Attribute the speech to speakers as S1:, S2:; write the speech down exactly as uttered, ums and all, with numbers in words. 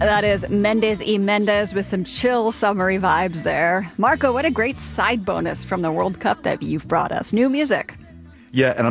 S1: That is Mendes y Mendes with some chill summery vibes there. Marco, what a great side bonus from the World Cup that you've brought us. New music.
S2: Yeah, and I'm